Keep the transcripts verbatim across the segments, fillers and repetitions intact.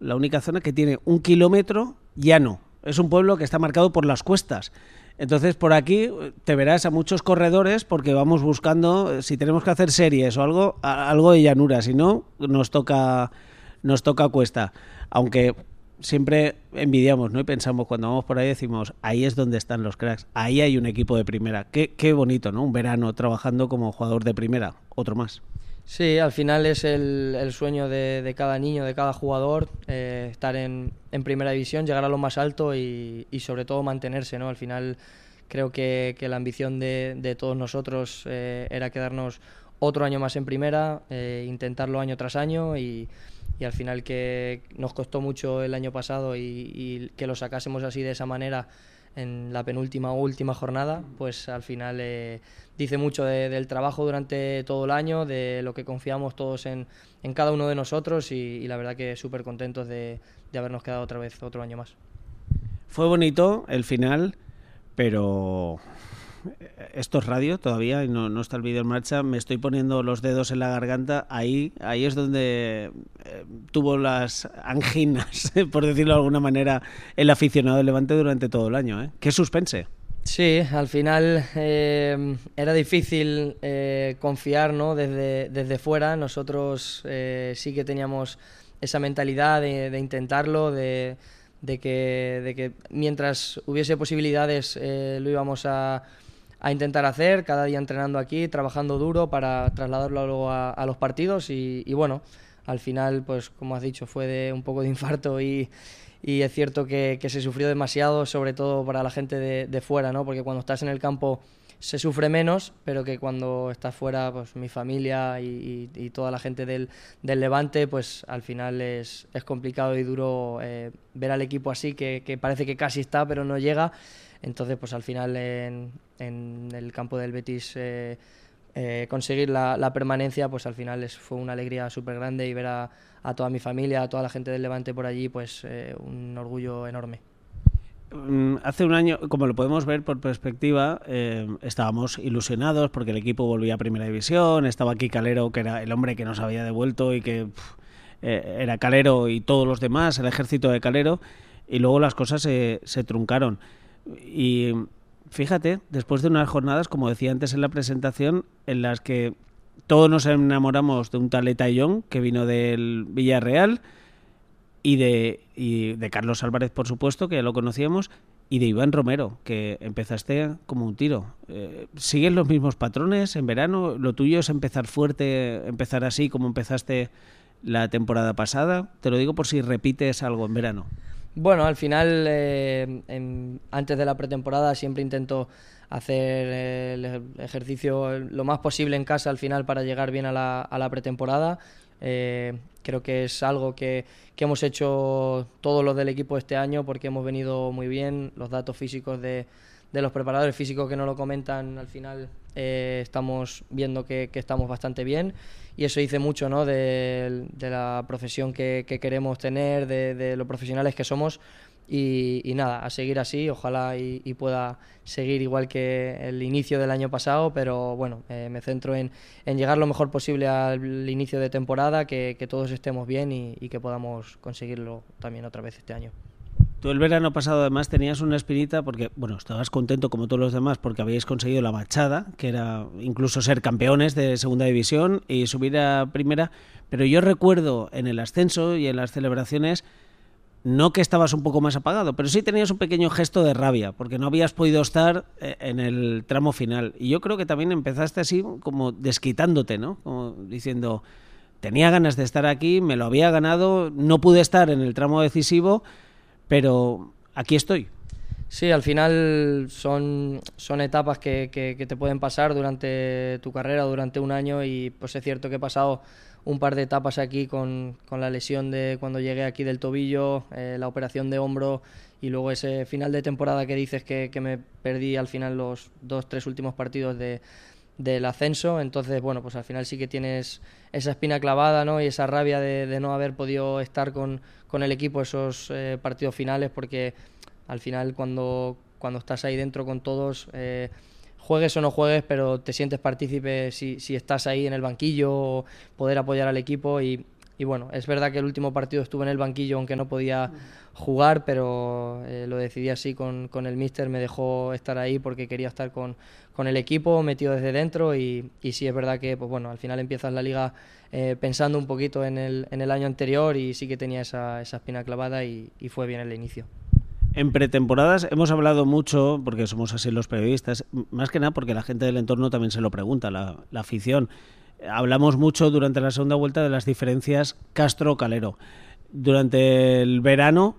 la única zona que tiene un kilómetro llano. Es un pueblo que está marcado por las cuestas. Entonces, por aquí te verás a muchos corredores porque vamos buscando, si tenemos que hacer series o algo, algo de llanura. Si no, nos toca, nos toca cuesta. Aunque siempre envidiamos, ¿no? Y pensamos, cuando vamos por ahí decimos, ahí es donde están los cracks. Ahí hay un equipo de primera. Qué, qué bonito, ¿no? Un verano trabajando como jugador de primera. Otro más. Sí, al final es el, el sueño de, de cada niño, de cada jugador, eh, estar en, en primera división, llegar a lo más alto y, y sobre todo mantenerse, ¿no? Al final creo que, que la ambición de, de todos nosotros eh, era quedarnos otro año más en primera, eh, intentarlo año tras año y, y al final que nos costó mucho el año pasado y, y que lo sacásemos así de esa manera en la penúltima o última jornada, pues al final eh, dice mucho de, del trabajo durante todo el año, de lo que confiamos todos en, en cada uno de nosotros y, y la verdad que súper contentos de, de habernos quedado otra vez otro año más. Fue bonito el final, pero esto es radio todavía y no, no está el vídeo en marcha. Me estoy poniendo los dedos en la garganta. Ahí, ahí es donde eh, tuvo las anginas, por decirlo de alguna manera, el aficionado del Levante durante todo el año, ¿eh? ¡Qué suspense! Sí, al final eh, era difícil eh, confiar, ¿no? desde, desde fuera. Nosotros eh, sí que teníamos esa mentalidad de, de intentarlo, de, de, que, de que mientras hubiese posibilidades eh, lo íbamos a, a intentar hacer, cada día entrenando aquí, trabajando duro para trasladarlo luego a, a los partidos y, y bueno, al final, pues como has dicho, fue de un poco de infarto y... y es cierto que, que se sufrió demasiado, sobre todo para la gente de, de fuera, ¿no? Porque cuando estás en el campo se sufre menos, pero que cuando estás fuera, pues mi familia y, y, y toda la gente del, del Levante, pues al final es, es complicado y duro eh, ver al equipo así, que, que parece que casi está, pero no llega. Entonces, pues al final en, en el campo del Betis eh, eh, conseguir la, la permanencia, pues al final es, fue una alegría súper grande y ver a, a toda mi familia, a toda la gente del Levante por allí, pues eh, un orgullo enorme. Hace un año, como lo podemos ver por perspectiva, eh, estábamos ilusionados porque el equipo volvía a Primera División, estaba aquí Calero, que era el hombre que nos había devuelto y que pff, eh, era Calero y todos los demás, el ejército de Calero, y luego las cosas se, se truncaron. Y fíjate, después de unas jornadas, como decía antes en la presentación, en las que todos nos enamoramos de un tal Etayón que vino del Villarreal, y de, y de Carlos Álvarez, por supuesto, que ya lo conocíamos, y de Iván Romero, que empezaste como un tiro. Eh, ¿Siguen los mismos patrones en verano? ¿Lo tuyo es empezar fuerte, empezar así como empezaste la temporada pasada? Te lo digo por si repites algo en verano. Bueno, al final, eh, en, antes de la pretemporada siempre intento hacer eh, el ejercicio lo más posible en casa al final para llegar bien a la, a la pretemporada. Eh, creo que es algo que, que hemos hecho todos los del equipo este año porque hemos venido muy bien. Los datos físicos de, de los preparadores físicos que no lo comentan, al final eh, estamos viendo que, que estamos bastante bien y eso dice mucho, ¿no? de, de la profesión que, que queremos tener, de, de lo profesionales que somos. Y, y nada, a seguir así, ojalá y, y pueda seguir igual que el inicio del año pasado, pero bueno, eh, me centro en, en llegar lo mejor posible al inicio de temporada, que, que todos estemos bien y, y que podamos conseguirlo también otra vez este año. Tú el verano pasado además tenías una espinita porque, bueno, estabas contento como todos los demás porque habíais conseguido la machada, que era incluso ser campeones de segunda división y subir a primera, pero yo recuerdo en el ascenso y en las celebraciones no que estabas un poco más apagado, pero sí tenías un pequeño gesto de rabia, porque no habías podido estar en el tramo final. Y yo creo que también empezaste así como desquitándote, ¿no? Como diciendo, tenía ganas de estar aquí, me lo había ganado, no pude estar en el tramo decisivo, pero aquí estoy. Sí, al final son, son etapas que, que, que te pueden pasar durante tu carrera, durante un año, y pues es cierto que he pasado un par de etapas aquí con, con la lesión de cuando llegué aquí del tobillo, eh, la operación de hombro y luego ese final de temporada que dices que, que me perdí al final los dos, tres últimos partidos de, del ascenso. Entonces, bueno, pues al final sí que tienes esa espina clavada, ¿no? Y esa rabia de, de no haber podido estar con, con el equipo esos eh, partidos finales, porque al final cuando, cuando estás ahí dentro con todos... Eh, juegues o no juegues, pero te sientes partícipe si, si estás ahí en el banquillo o poder apoyar al equipo y, y bueno, es verdad que el último partido estuve en el banquillo aunque no podía jugar, pero eh, lo decidí así con, con el míster, me dejó estar ahí porque quería estar con, con el equipo metido desde dentro y, y sí es verdad que pues bueno, al final empiezas la liga eh, pensando un poquito en el, en el año anterior y sí que tenía esa, esa espina clavada y, y fue bien el inicio. En pretemporadas hemos hablado mucho, porque somos así los periodistas, más que nada porque la gente del entorno también se lo pregunta, la, la afición. Hablamos mucho durante la segunda vuelta de las diferencias Castro-Calero. Durante el verano,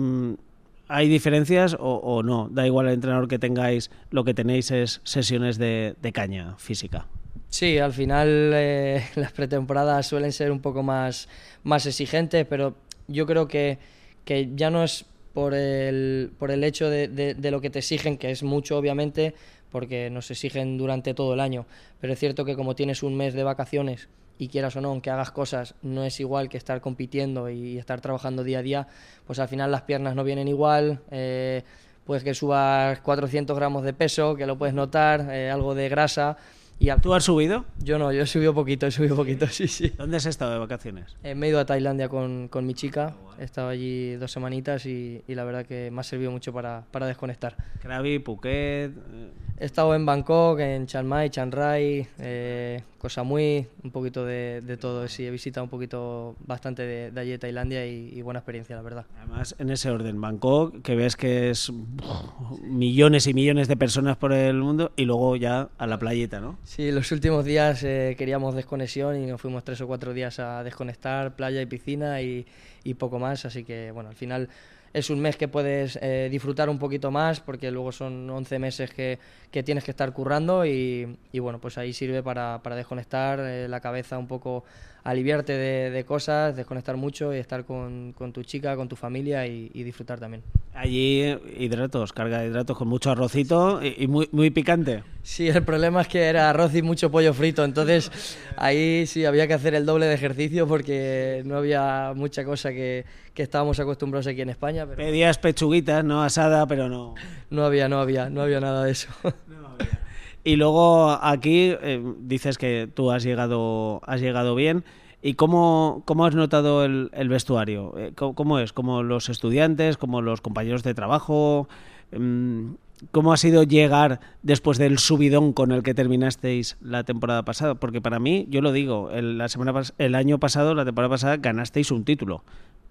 ¿hay diferencias o, o no? Da igual el entrenador que tengáis, lo que tenéis es sesiones de, de caña física. Sí, al final eh, las pretemporadas suelen ser un poco más, más exigentes, pero yo creo que, que ya no es por el, por el hecho de, de, de lo que te exigen, que es mucho obviamente, porque nos exigen durante todo el año, pero es cierto que como tienes un mes de vacaciones y quieras o no, aunque hagas cosas, no es igual que estar compitiendo y estar trabajando día a día, pues al final las piernas no vienen igual, eh, puedes que subas cuatrocientos gramos de peso, que lo puedes notar, eh, algo de grasa. Y ¿Tú has subido? Yo no, yo he subido poquito, he subido poquito, sí, sí. ¿Dónde has estado de vacaciones? Eh, me he ido a Tailandia con, con mi chica, he estado allí dos semanitas y, y la verdad que me ha servido mucho para, para desconectar. Krabi, Phuket... He estado en Bangkok, en Chiang Mai, Chiang Rai, eh, Koh Samui, un poquito de, de todo. Sí, he visitado un poquito bastante de, de allí de Tailandia y, y buena experiencia, la verdad. Además, en ese orden, Bangkok, que ves que es uf, millones y millones de personas por el mundo y luego ya a la playita, ¿no? Sí, los últimos días eh, queríamos desconexión y nos fuimos tres o cuatro días a desconectar, playa y piscina y, y poco más, así que bueno, al final... Es un mes que puedes eh, disfrutar un poquito más porque luego son once meses que, que tienes que estar currando y, y bueno, pues ahí sirve para, para desconectar eh, la cabeza un poco, aliviarte de, de cosas, desconectar mucho y estar con, con tu chica, con tu familia y, y disfrutar también. Allí hidratos, carga de hidratos con mucho arrocito y, y muy, muy picante. Sí, el problema es que era arroz y mucho pollo frito, entonces ahí sí había que hacer el doble de ejercicio porque no había mucha cosa que, que estábamos acostumbrados aquí en España. Pero... Pedías pechuguitas, no asada, pero no... No había, no había, no había nada de eso. No había. Y luego aquí eh, dices que tú has llegado, has llegado bien. ¿Y cómo, cómo has notado el, el vestuario? ¿Cómo, ¿Cómo es? ¿Como los estudiantes? ¿Como los compañeros de trabajo? ¿Cómo ha sido llegar después del subidón con el que terminasteis la temporada pasada? Porque para mí, yo lo digo, el, la semana pas- el año pasado, la temporada pasada, ganasteis un título.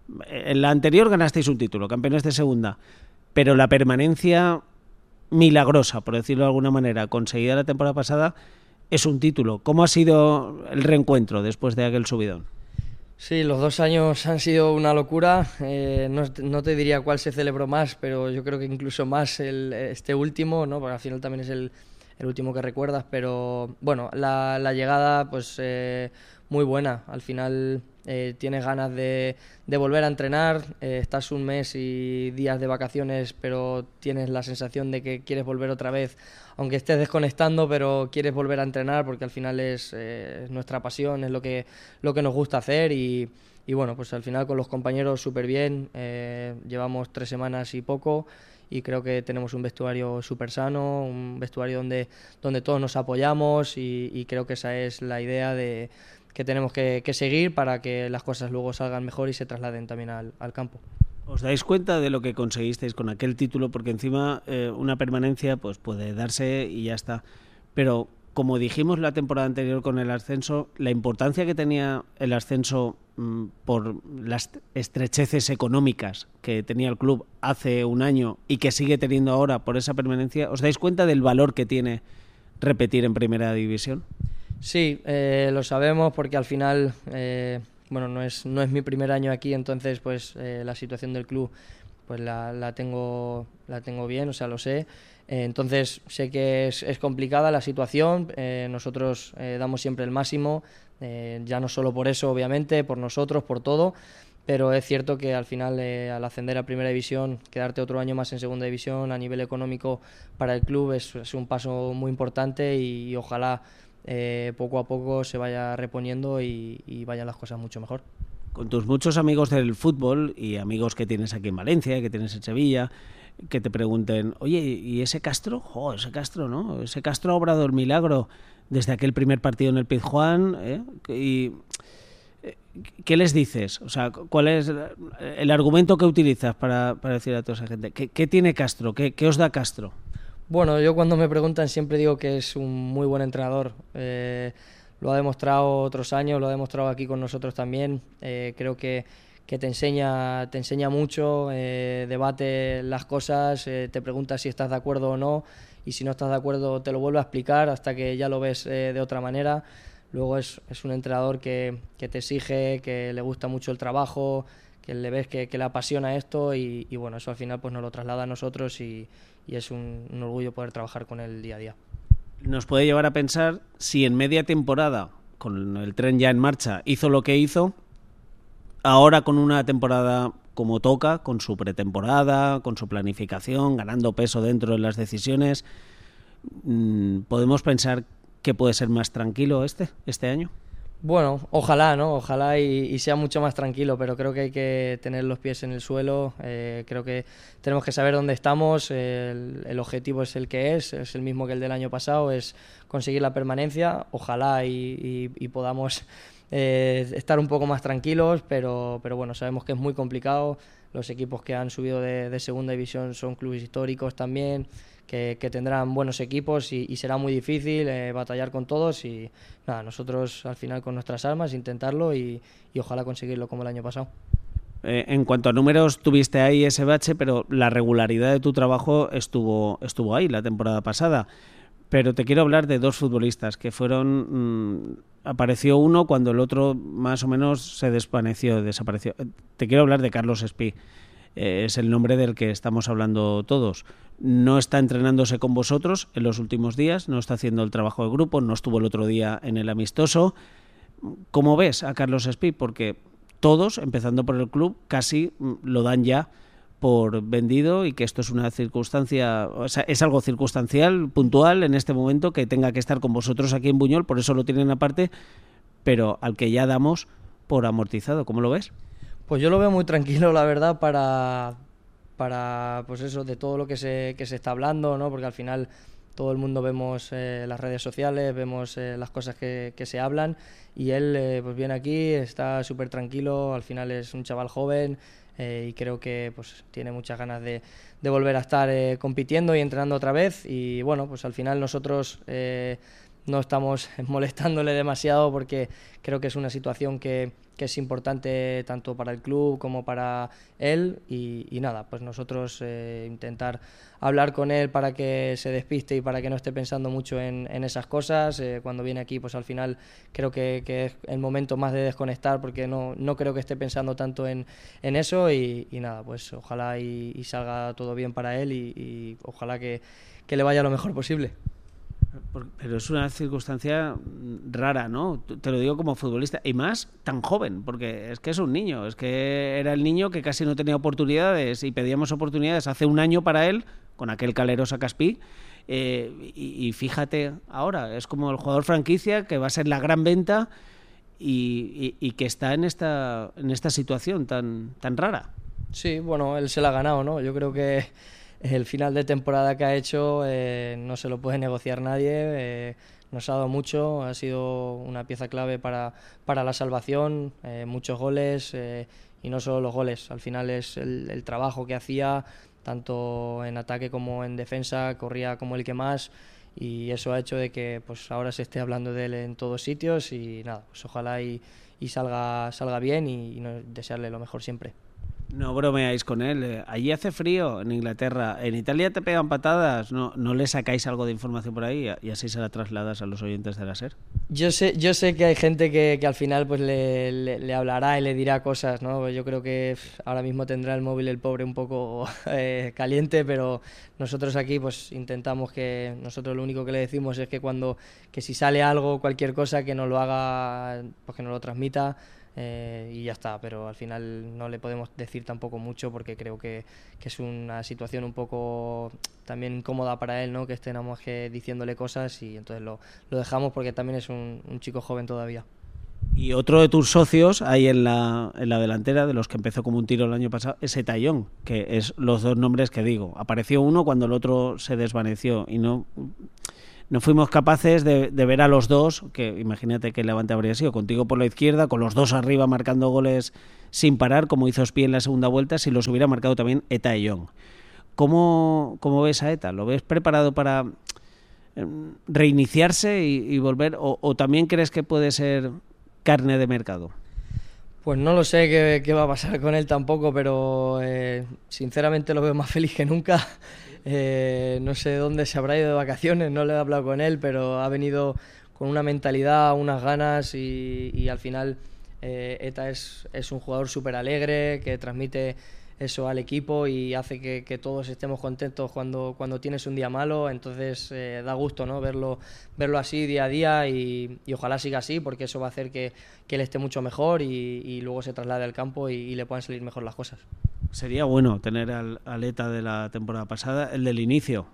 En la anterior ganasteis un título, campeones de segunda. Pero la permanencia milagrosa, por decirlo de alguna manera, conseguida la temporada pasada... es un título. ¿Cómo ha sido el reencuentro después de aquel subidón? Sí, los dos años han sido una locura. Eh, no, no te diría cuál se celebró más, pero yo creo que incluso más el, este último, ¿no? Porque al final también es el, el último que recuerdas. Pero bueno, la, la llegada, pues eh, muy buena. Al final eh, tienes ganas de, de volver a entrenar. Eh, estás un mes y días de vacaciones, pero tienes la sensación de que quieres volver otra vez, aunque estés desconectando, pero quieres volver a entrenar porque al final es eh, nuestra pasión, es lo que, lo que nos gusta hacer y, y bueno, pues al final con los compañeros súper bien, eh, llevamos tres semanas y poco y creo que tenemos un vestuario súper sano, un vestuario donde, donde todos nos apoyamos y, y creo que esa es la idea de que tenemos que, que seguir para que las cosas luego salgan mejor y se trasladen también al, al campo. ¿Os dais cuenta de lo que conseguisteis con aquel título? Porque encima eh, una permanencia pues puede darse y ya está. Pero como dijimos la temporada anterior con el ascenso, la importancia que tenía el ascenso mmm, por las estrecheces económicas que tenía el club hace un año y que sigue teniendo ahora por esa permanencia, ¿os dais cuenta del valor que tiene repetir en primera división? Sí, eh, lo sabemos porque al final... Eh... Bueno, no es, no es mi primer año aquí, entonces pues eh, la situación del club pues la, la, tengo, la tengo bien, o sea, lo sé. Eh, entonces sé que es, es complicada la situación, eh, nosotros eh, damos siempre el máximo, eh, ya no solo por eso, obviamente, por nosotros, por todo, pero es cierto que al final eh, al ascender a primera división, quedarte otro año más en segunda división a nivel económico para el club es, es un paso muy importante y, y ojalá... Eh, poco a poco se vaya reponiendo y, y vayan las cosas mucho mejor. Con tus muchos amigos del fútbol y amigos que tienes aquí en Valencia, que tienes en Sevilla, que te pregunten, oye, ¿y ese Castro? Jo, ese Castro, ¿no? Ese Castro ha obrado el milagro desde aquel primer partido en el Pizjuán, ¿eh? Y ¿qué les dices? O sea, ¿cuál es el argumento que utilizas para, para decir a toda esa gente? ¿Qué, qué tiene Castro? ¿Qué, qué os da Castro? Bueno, yo cuando me preguntan siempre digo que es un muy buen entrenador. Eh, lo ha demostrado otros años, lo ha demostrado aquí con nosotros también. Eh, creo que, que te enseña, te enseña mucho, eh, debate las cosas, eh, te pregunta si estás de acuerdo o no, y si no estás de acuerdo te lo vuelve a explicar hasta que ya lo ves eh, de otra manera. Luego es, es un entrenador que, que te exige, que le gusta mucho el trabajo, que le ves que, que le apasiona esto y, y bueno, eso al final pues nos lo traslada a nosotros y, y es un, un orgullo poder trabajar con él día a día. Nos puede llevar a pensar si en media temporada, con el tren ya en marcha, hizo lo que hizo, ahora con una temporada como toca, con su pretemporada, con su planificación, ganando peso dentro de las decisiones, ¿podemos pensar que puede ser más tranquilo este, este año? Bueno, ojalá, ¿no? Ojalá y, y sea mucho más tranquilo, pero creo que hay que tener los pies en el suelo. Eh, creo que tenemos que saber dónde estamos. El, el objetivo es el que es, es el mismo que el del año pasado, es conseguir la permanencia. Ojalá y, y, y podamos eh, estar un poco más tranquilos, pero, pero bueno, sabemos que es muy complicado. Los equipos que han subido de, de segunda división son clubes históricos también. Que, que tendrán buenos equipos y, y será muy difícil eh, batallar con todos y nada, nosotros al final con nuestras armas intentarlo y, y ojalá conseguirlo como el año pasado. Eh, en cuanto a números, tuviste ahí ese bache, pero la regularidad de tu trabajo estuvo, estuvo ahí la temporada pasada. Pero te quiero hablar de dos futbolistas que fueron... Mmm, apareció uno cuando el otro más o menos se desvaneció, desapareció. Te quiero hablar de Carlos Espí. Eh, es el nombre del que estamos hablando todos. No está entrenándose con vosotros en los últimos días, no está haciendo el trabajo de grupo, no estuvo el otro día en el amistoso. ¿Cómo ves a Carlos Espí? Porque todos, empezando por el club, casi lo dan ya por vendido y que esto es una circunstancia, o sea, es algo circunstancial, puntual en este momento, que tenga que estar con vosotros aquí en Buñol, por eso lo tienen aparte, pero al que ya damos por amortizado. ¿Cómo lo ves? Pues yo lo veo muy tranquilo, la verdad, para, para pues eso, de todo lo que se, que se está hablando, ¿no? Porque al final todo el mundo vemos eh, las redes sociales, vemos eh, las cosas que, que se hablan y él eh, pues viene aquí, está súper tranquilo, al final es un chaval joven eh, y creo que pues tiene muchas ganas de, de volver a estar eh, compitiendo y entrenando otra vez y bueno, pues al final nosotros... Eh, no estamos molestándole demasiado porque creo que es una situación que, que es importante tanto para el club como para él y, y nada, pues nosotros eh, intentar hablar con él para que se despiste y para que no esté pensando mucho en, en esas cosas. Eh, cuando viene aquí, pues al final creo que, que es el momento más de desconectar porque no, no creo que esté pensando tanto en, en eso y, y nada, pues ojalá y, y salga todo bien para él y, y ojalá que, que le vaya lo mejor posible. Pero es una circunstancia rara, ¿no? Te lo digo como futbolista. Y más tan joven, porque es que es un niño. Es que era el niño que casi no tenía oportunidades y pedíamos oportunidades hace un año para él, con aquel Calero Sacaspí. Eh, y, y fíjate ahora, es como el jugador franquicia que va a ser la gran venta y, y, y que está en esta, en esta situación tan, tan rara. Sí, bueno, él se la ha ganado, ¿no? Yo creo que el final de temporada que ha hecho eh, no se lo puede negociar nadie, eh, nos ha dado mucho, ha sido una pieza clave para, para la salvación, eh, muchos goles eh, y no solo los goles, al final es el, el trabajo que hacía, tanto en ataque como en defensa, corría como el que más y eso ha hecho de que pues ahora se esté hablando de él en todos sitios y nada, pues ojalá y, y salga, salga bien y, y no, desearle lo mejor siempre. No bromeáis con él. Allí hace frío en Inglaterra. En Italia te pegan patadas. ¿No, no le sacáis algo de información por ahí y así se la trasladas a los oyentes de la SER? Yo sé, yo sé que hay gente que, que al final pues le, le, le hablará y le dirá cosas, ¿no? Yo creo que ahora mismo tendrá el móvil el pobre un poco eh, caliente, pero nosotros aquí pues intentamos que nosotros lo único que le decimos es que cuando que si sale algo, cualquier cosa, que nos lo haga, pues que nos lo transmita. Eh, y ya está, pero al final no le podemos decir tampoco mucho porque creo que, que es una situación un poco también incómoda para él, ¿no? Que estemos que diciéndole cosas y entonces lo, lo dejamos porque también es un, un chico joven todavía. Y otro de tus socios ahí en la, en la delantera, de los que empezó como un tiro el año pasado, es Etayón, que es los dos nombres que digo. Apareció uno cuando el otro se desvaneció y no... no fuimos capaces de, de ver a los dos, que imagínate que el Levante habría sido contigo por la izquierda, con los dos arriba marcando goles sin parar, como hizo Espí en la segunda vuelta, si los hubiera marcado también Eta y Young. ¿Cómo, cómo ves a Eta? ¿Lo ves preparado para reiniciarse y, y volver? O, ¿O también crees que puede ser carne de mercado? Pues no lo sé qué, qué va a pasar con él tampoco, pero eh, sinceramente lo veo más feliz que nunca. Eh, no sé dónde se habrá ido de vacaciones, no le he hablado con él, pero ha venido con una mentalidad, unas ganas y, y al final eh, Eta es, es un jugador súper alegre que transmite eso al equipo y hace que, que todos estemos contentos cuando, cuando tienes un día malo. Entonces eh, da gusto, ¿no? verlo, verlo así día a día y, y ojalá siga así, porque eso va a hacer que, que él esté mucho mejor y, y luego se traslade al campo y, y le puedan salir mejor las cosas. Sería bueno tener al, al Eta de la temporada pasada, el del inicio.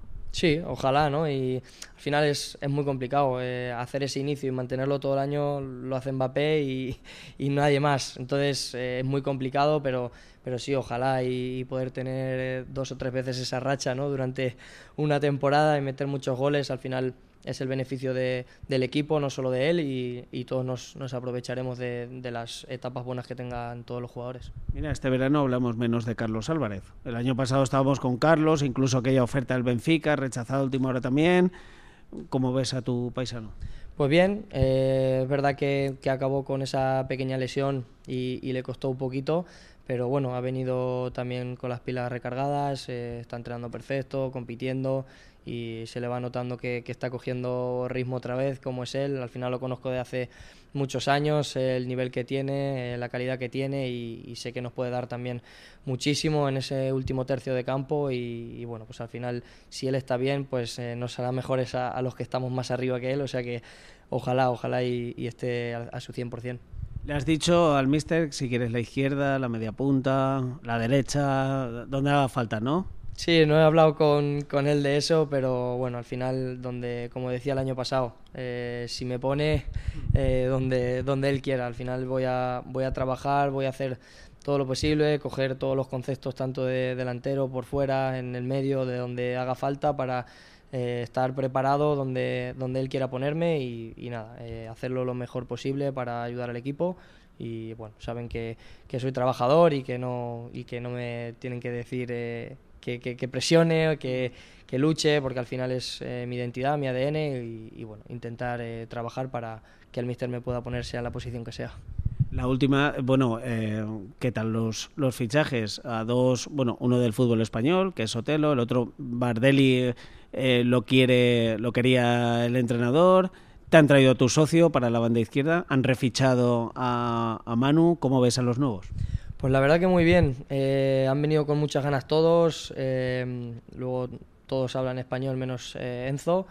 Sí, ojalá, ¿no? Y al final es, es muy complicado eh, hacer ese inicio y mantenerlo todo el año, lo hace Mbappé y, y nadie más. Entonces eh, es muy complicado, pero, pero sí, ojalá y, y poder tener dos o tres veces esa racha, ¿no? Durante una temporada y meter muchos goles. Al final es el beneficio de, del equipo, no solo de él, y, y todos nos, nos aprovecharemos de, de las etapas buenas que tengan todos los jugadores. Mira, este verano hablamos menos de Carlos Álvarez. El año pasado estábamos con Carlos, incluso aquella oferta del Benfica, rechazada a última hora también. ¿Cómo ves a tu paisano? Pues bien, eh, es verdad que, que acabó con esa pequeña lesión y, y le costó un poquito, pero bueno, ha venido también con las pilas recargadas, eh, está entrenando perfecto, compitiendo y se le va notando que, que está cogiendo ritmo otra vez, como es él. Al final lo conozco de hace muchos años, el nivel que tiene, la calidad que tiene y, y sé que nos puede dar también muchísimo en ese último tercio de campo y, y bueno, pues al final si él está bien, pues eh, nos hará mejores a, a los que estamos más arriba que él, o sea que ojalá, ojalá y, y esté a, a su cien por cien. Le has dicho al míster si quieres la izquierda, la media punta, la derecha, donde haga falta, ¿no? Sí, no he hablado con, con él de eso, pero bueno, al final, donde, como decía el año pasado, eh, si me pone eh, donde, donde él quiera, al final voy a, voy a trabajar, voy a hacer todo lo posible, coger todos los conceptos tanto de delantero, por fuera, en el medio, de donde haga falta para eh, estar preparado donde, donde él quiera ponerme y, y nada, eh, hacerlo lo mejor posible para ayudar al equipo. Y bueno, saben que, que soy trabajador y que no, y que no me tienen que decir eh, que, que, que presione, que, que luche, porque al final es eh, mi identidad, mi A D N y, y bueno, intentar eh, trabajar para que el míster me pueda ponerse a la posición que sea. La última, bueno, eh, ¿qué tal los, los fichajes? A dos, bueno, uno del fútbol español, que es Sotelo, el otro Bardelli eh, lo quiere, lo quería el entrenador. Te han traído a tu socio para la banda izquierda, han refichado a, a Manu. ¿Cómo ves a los nuevos? Pues la verdad que muy bien, eh, han venido con muchas ganas todos, eh, luego todos hablan español menos eh, Enzo,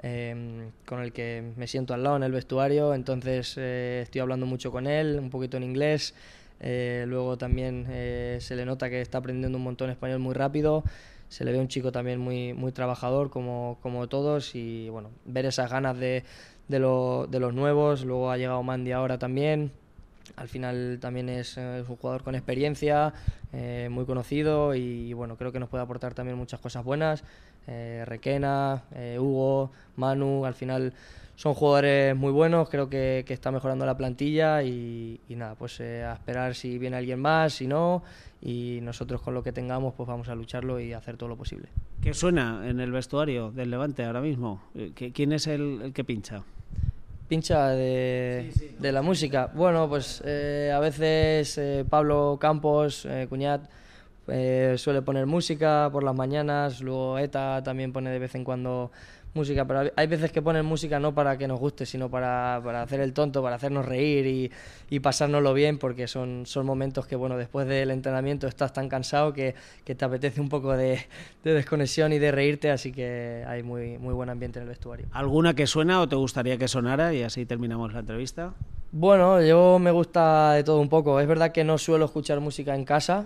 eh, con el que me siento al lado en el vestuario, entonces eh, estoy hablando mucho con él, un poquito en inglés, eh, luego también eh, se le nota que está aprendiendo un montón español muy rápido, se le ve un chico también muy, muy trabajador como, como todos y bueno, ver esas ganas de, de, lo, de los nuevos, luego ha llegado Mandy ahora también. Al final también es, es un jugador con experiencia, eh, muy conocido y bueno, creo que nos puede aportar también muchas cosas buenas. Eh, Requena, eh, Hugo, Manu, al final son jugadores muy buenos, creo que, que está mejorando la plantilla y, y nada, pues eh, a esperar si viene alguien más, si no, y nosotros con lo que tengamos pues vamos a lucharlo y hacer todo lo posible. ¿Qué suena en el vestuario del Levante ahora mismo? ¿Quién es el, el que pincha? Pincha de, sí, sí, no, de la música. Bueno, pues eh, a veces eh, Pablo Campos, eh, Cuñat, eh, suele poner música por las mañanas, luego Eta también pone de vez en cuando música, pero hay veces que ponen música no para que nos guste, sino para, para hacer el tonto, para hacernos reír y, y pasárnoslo bien, porque son, son momentos que, bueno, después del entrenamiento estás tan cansado que, que te apetece un poco de, de desconexión y de reírte, así que hay muy, muy buen ambiente en el vestuario. ¿Alguna que suena o te gustaría que sonara y así terminamos la entrevista? Bueno, yo me gusta de todo un poco. Es verdad que no suelo escuchar música en casa,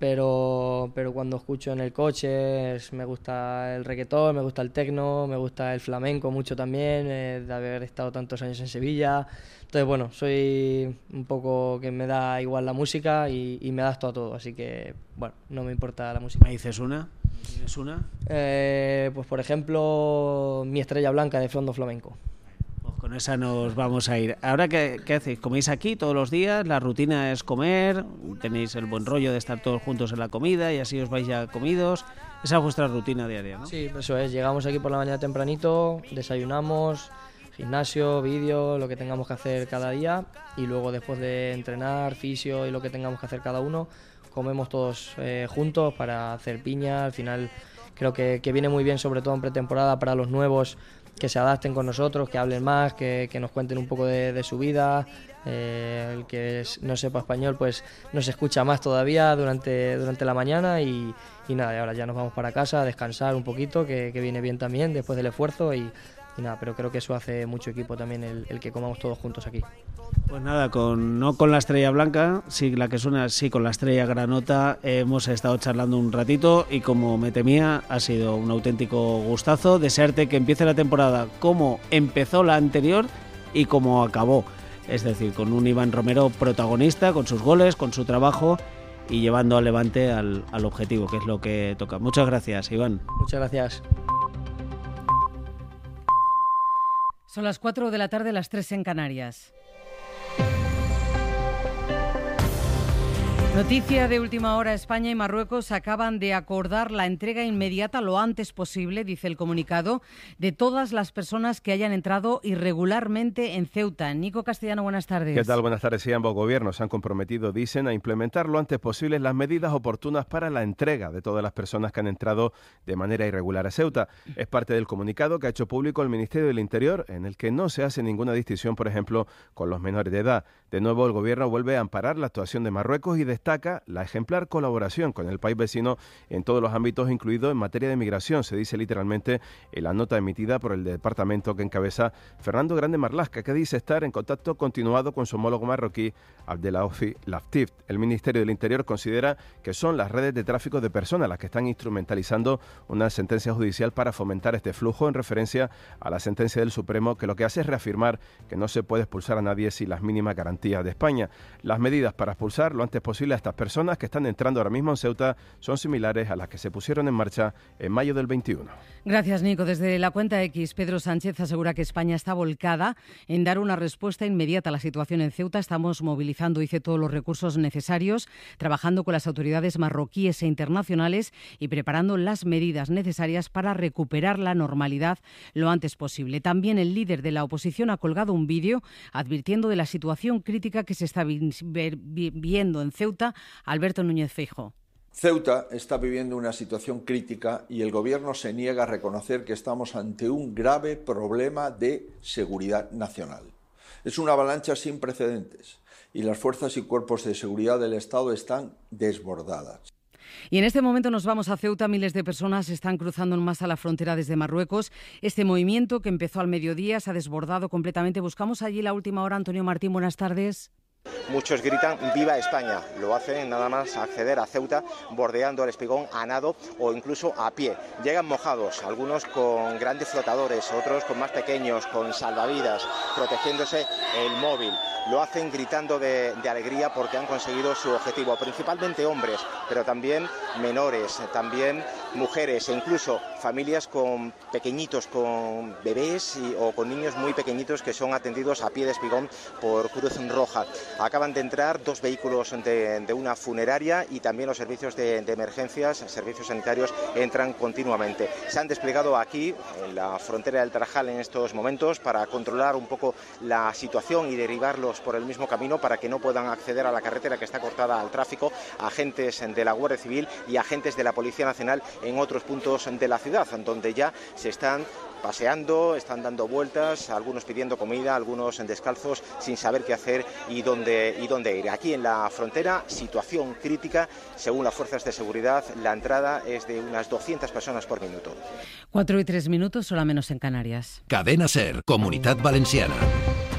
pero, pero cuando escucho en el coche es, me gusta el reggaetón, me gusta el tecno, me gusta el flamenco mucho también, eh, de haber estado tantos años en Sevilla. Entonces, bueno, soy un poco que me da igual la música y, y me adapto a todo, así que, bueno, no me importa la música. ¿Me dices una? ¿Tienes una? Eh, pues, por ejemplo, Mi estrella blanca de Fondo Flamenco. Pues con esa nos vamos a ir. Ahora, ¿qué, qué hacéis? ¿Coméis aquí todos los días? ¿La rutina es comer? ¿Tenéis el buen rollo de estar todos juntos en la comida y así os vais ya comidos? Esa es vuestra rutina diaria, ¿no? Sí, eso es. Llegamos aquí por la mañana tempranito, desayunamos, gimnasio, vídeo, lo que tengamos que hacer cada día, y luego después de entrenar, fisio y lo que tengamos que hacer cada uno, comemos todos eh, juntos para hacer piña. Al final creo que, que viene muy bien, sobre todo en pretemporada, para los nuevos, que se adapten con nosotros, que hablen más, que, que nos cuenten un poco de, de su vida. Eh, el que no sepa español pues nos escucha más todavía durante, durante la mañana y, y nada, y ahora ya nos vamos para casa a descansar un poquito, que, que viene bien también después del esfuerzo y, y nada, pero creo que eso hace mucho equipo también, el, el que comamos todos juntos aquí. Pues nada, con, no con la estrella blanca, sí, la que suena, sí, con la estrella granota, eh, hemos estado charlando un ratito y como me temía, ha sido un auténtico gustazo. Desearte que empiece la temporada como empezó la anterior y como acabó, es decir, con un Iván Romero protagonista, con sus goles, con su trabajo y llevando al Levante al, al objetivo, que es lo que toca. Muchas gracias, Iván. Muchas gracias. Son las cuatro de la tarde, las tres en Canarias. Noticia de última hora: España y Marruecos acaban de acordar la entrega inmediata lo antes posible, dice el comunicado, de todas las personas que hayan entrado irregularmente en Ceuta. Nico Castellano, buenas tardes. ¿Qué tal? Buenas tardes. Sí, ambos gobiernos se han comprometido, dicen, a implementar lo antes posible las medidas oportunas para la entrega de todas las personas que han entrado de manera irregular a Ceuta. Es parte del comunicado que ha hecho público el Ministerio del Interior, en el que no se hace ninguna distinción, por ejemplo, con los menores de edad. De nuevo, el gobierno vuelve a amparar la actuación de Marruecos y destaca la ejemplar colaboración con el país vecino en todos los ámbitos, incluido en materia de migración, se dice literalmente en la nota emitida por el departamento que encabeza Fernando Grande Marlaska, que dice estar en contacto continuado con su homólogo marroquí, Abdelaofi Laftif. El Ministerio del Interior considera que son las redes de tráfico de personas las que están instrumentalizando una sentencia judicial para fomentar este flujo, en referencia a la sentencia del Supremo, que lo que hace es reafirmar que no se puede expulsar a nadie sin las mínimas garantías de España. Las medidas para expulsar lo antes posible a estas personas que están entrando ahora mismo en Ceuta son similares a las que se pusieron en marcha en mayo del veintiuno. Gracias, Nico. Desde la cuenta X, Pedro Sánchez asegura que España está volcada en dar una respuesta inmediata a la situación en Ceuta. Estamos movilizando, dice, todos los recursos necesarios, trabajando con las autoridades marroquíes e internacionales y preparando las medidas necesarias para recuperar la normalidad lo antes posible. También el líder de la oposición ha colgado un vídeo advirtiendo de la situación crítica que se está viviendo en Ceuta. Alberto Núñez Feijóo. Ceuta está viviendo una situación crítica y el gobierno se niega a reconocer que estamos ante un grave problema de seguridad nacional. Es una avalancha sin precedentes y las fuerzas y cuerpos de seguridad del Estado están desbordadas. Y en este momento nos vamos a Ceuta. Miles de personas están cruzando en masa la frontera desde Marruecos. Este movimiento, que empezó al mediodía, se ha desbordado completamente. Buscamos allí la última hora. Antonio Martín, buenas tardes. Muchos gritan ¡Viva España! Lo hacen nada más acceder a Ceuta, bordeando el Espigón a nado o incluso a pie. Llegan mojados, algunos con grandes flotadores, otros con más pequeños, con salvavidas, protegiéndose el móvil. Lo hacen gritando de, de alegría porque han conseguido su objetivo, principalmente hombres, pero también menores, también mujeres e incluso familias con pequeñitos, con bebés y, o con niños muy pequeñitos que son atendidos a pie de Espigón por Cruz Roja. Acaban de entrar dos vehículos de, de una funeraria y también los servicios de, de emergencias, servicios sanitarios, entran continuamente. Se han desplegado aquí, en la frontera del Tarajal, en estos momentos para controlar un poco la situación y derivarlos por el mismo camino para que no puedan acceder a la carretera que está cortada al tráfico, agentes de la Guardia Civil y agentes de la Policía Nacional en otros puntos de la ciudad, donde ya se están paseando, están dando vueltas, algunos pidiendo comida, algunos descalzos sin saber qué hacer y dónde, y dónde ir. Aquí en la frontera, situación crítica. Según las fuerzas de seguridad, la entrada es de unas doscientas personas por minuto. Cuatro y tres minutos, hora menos en Canarias. Cadena SER, Comunitat Valenciana.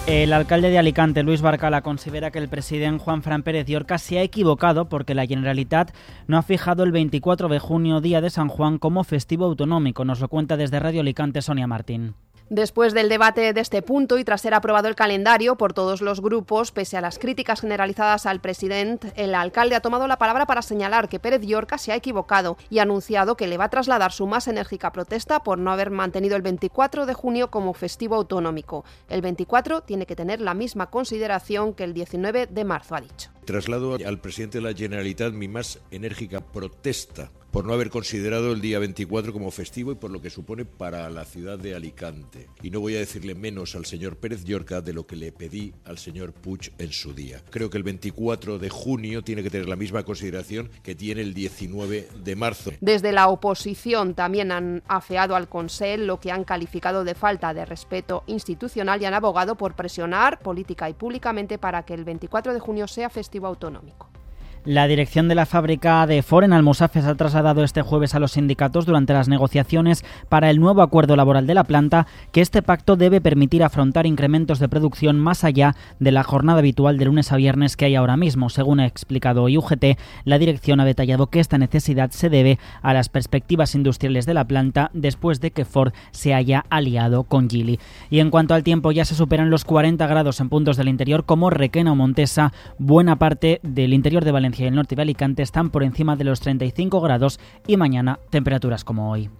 El alcalde de Alicante, Luis Barcala, considera que el presidente Juanfran Pérez Llorca se ha equivocado porque la Generalitat no ha fijado el veinticuatro de junio, día de San Juan, como festivo autonómico. Nos lo cuenta desde Radio Alicante Sonia Martín. Después del debate de este punto y tras ser aprobado el calendario por todos los grupos, pese a las críticas generalizadas al presidente, el alcalde ha tomado la palabra para señalar que Pérez Llorca se ha equivocado y ha anunciado que le va a trasladar su más enérgica protesta por no haber mantenido el veinticuatro de junio como festivo autonómico. El veinticuatro tiene que tener la misma consideración que el diecinueve de marzo, ha dicho. Traslado al presidente de la Generalitat mi más enérgica protesta por no haber considerado el día veinticuatro como festivo y por lo que supone para la ciudad de Alicante. Y no voy a decirle menos al señor Pérez Llorca de lo que le pedí al señor Puig en su día. Creo que el veinticuatro de junio tiene que tener la misma consideración que tiene el diecinueve de marzo. Desde la oposición también han afeado al Consell lo que han calificado de falta de respeto institucional y han abogado por presionar política y públicamente para que el veinticuatro de junio sea festivo autonómico. La dirección de la fábrica de Ford en Almusafes ha trasladado este jueves a los sindicatos durante las negociaciones para el nuevo acuerdo laboral de la planta que este pacto debe permitir afrontar incrementos de producción más allá de la jornada habitual de lunes a viernes que hay ahora mismo. Según ha explicado hoy U G T, la dirección ha detallado que esta necesidad se debe a las perspectivas industriales de la planta después de que Ford se haya aliado con Geely. Y en cuanto al tiempo, ya se superan los cuarenta grados en puntos del interior como Requena o Montesa. Buena parte del interior de Valencia y el norte de Alicante están por encima de los treinta y cinco grados y mañana temperaturas como hoy.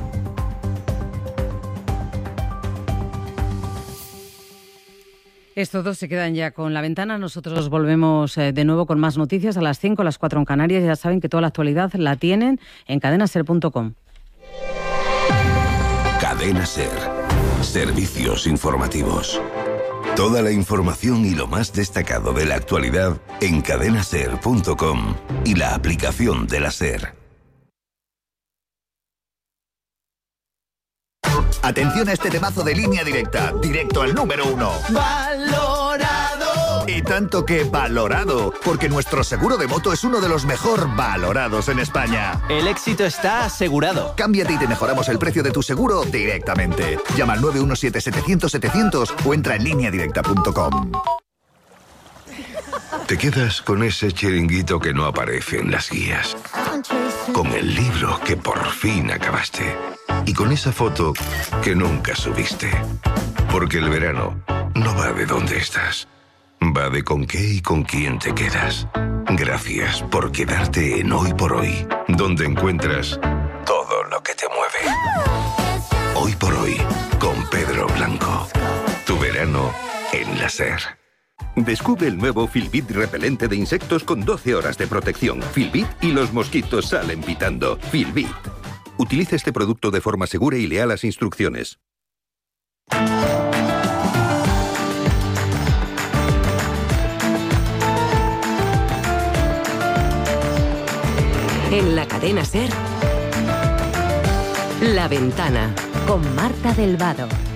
Estos dos se quedan ya con La Ventana. Nosotros volvemos eh, de nuevo con más noticias a las cinco, a las cuatro en Canarias. Ya saben que toda la actualidad la tienen en cadena ser punto com. Cadena Ser. Servicios informativos. Toda la información y lo más destacado de la actualidad en cadena ser punto com y la aplicación de la SER. Atención a este temazo de Línea Directa, directo al número uno. ¡Valorado! Y tanto que valorado, porque nuestro seguro de moto es uno de los mejor valorados en España. El éxito está asegurado. Cámbiate y te mejoramos el precio de tu seguro directamente. Llama al nueve uno siete, setecientos, setecientos o entra en línea directa punto com. Te quedas con ese chiringuito que no aparece en las guías, con el libro que por fin acabaste y con esa foto que nunca subiste. Porque el verano no va de dónde estás, va de con qué y con quién te quedas. Gracias por quedarte en Hoy por Hoy, donde encuentras todo lo que te mueve. Hoy por Hoy, con Pedro Blanco. Tu verano en la SER. Descubre el nuevo Filbit repelente de insectos con doce horas de protección. Filbit y los mosquitos salen pitando. Filbit. Utiliza este producto de forma segura y lea las instrucciones. En la cadena SER, La Ventana, con Marta del Vado.